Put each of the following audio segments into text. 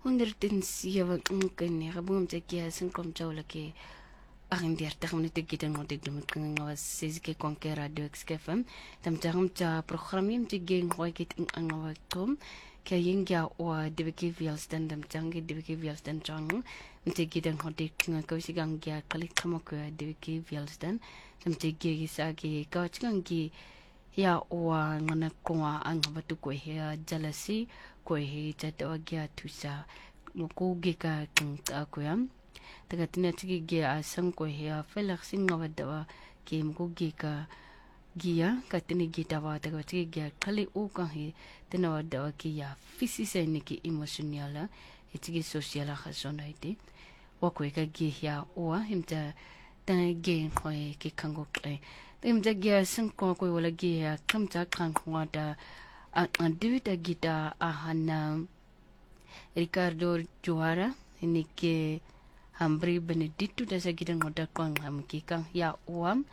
107 mungkin ya kabung mtaki hasin kom chawla ke akin diar tak menit kita ngotek dum kan ngawas sizke konke radio XFM tam tarum ta program yim tige ngoy kit ang ngawatum ke yingya wa debeke vialstan tam tangi debeke vialstan chang mtaki dan ngotek ngako sigang gya kalik kamako debeke vialstan tam tige gisagi ka changi ya wa ngana kwa ang batu ko he jalasi ko he tatawa gya tusa ko geka kung ako yam taga tinatigi gya asang ko he felak singa wadawa ke mo geka giya katini gita wa taga tigi gya kali u kan he tinawa dawa ki ya fisisa niki emotionala itigi sociala khasona ite wa ko ka gya wa himta tan ge ko ke kango kle imja gya sang ko wala gya kamta kan khwada andita gita ahana Ricardo Juara ini ke Hambri Benedicto dasa gidan ngoda kon hamki kang ya uam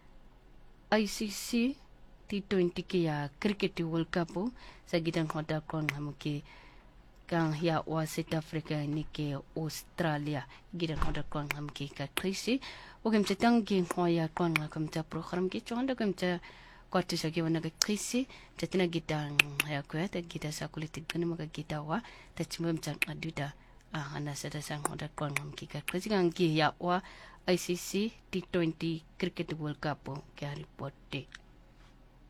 ICC T20 ke ya cricket World Cup sa gidan ngoda kon hamki kang ya wa South Africa ini ke Australia gidan ngoda kon hamki ka krisi ogem tetang ge khoya kon ngam ta program ki chonda gam ta kwatu sa giwana ka krisi tetina gidan ya ko ta gita sa kulitik kan maka gita wa ta chimam chang aduda ana sa sang hoda kon ngam ki ka krisi kang ki ya wa ICC T20 Cricket World Cup ke report